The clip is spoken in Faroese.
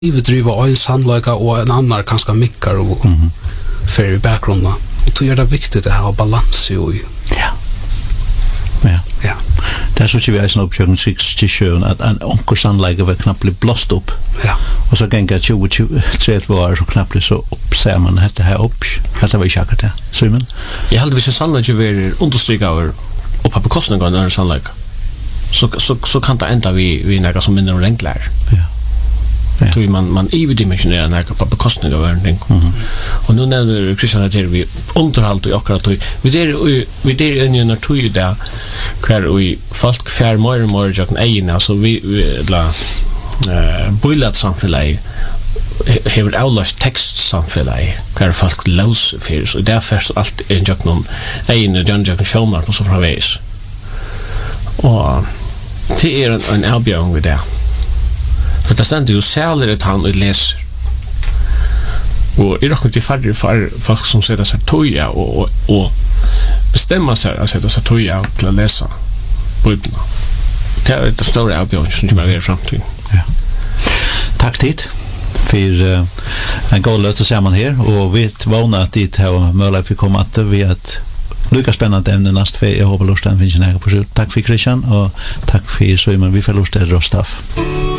Vi driver en sannlöka och en annan kanske mickar och för i bakgrunden. Och då är det viktigt att ha balans i. Ja. Det så vi är en uppsökning 67 att en onkel sannlöka var knappt bli blåst upp. Ja. Och så gänga 20-30 år så knappt bli så upp ser man det här upp. Det var ju säkert det. Simon. Jag hade vi så sannlöka vi understryka över och på bekostnad av en sannlöka. Så kan det ända vi några som mindre enklare. Ja. Tror man överdimensionerar några på bekostnad av någonting. Och nu när Christian att vi underhåll och akkurat vi där en när tror ju där kvar vi folk fär mer och mer jag egen så vi la bullet samfällig har avlöst text samfällig kvar folk lös för så därför allt en jag någon egen jag showmark och så framvägs. Och det är en erbjudande med det. För det ständer ju särskilt han och läser. Och det är också till färre för folk som sätter sig toja och bestämmer sig att sätta sig toja till att läsa Bibeln. Det är det stora erbjudandet som kommer i framtiden. Ja. Tack tid för en god löt så man här och vi vana att det har möjlighet för komma att vi att lycka spännande ämne nästa för jag hoppas lusten finns nära på. Tack för Christian och tack för Simon vi förlustar Rostaf.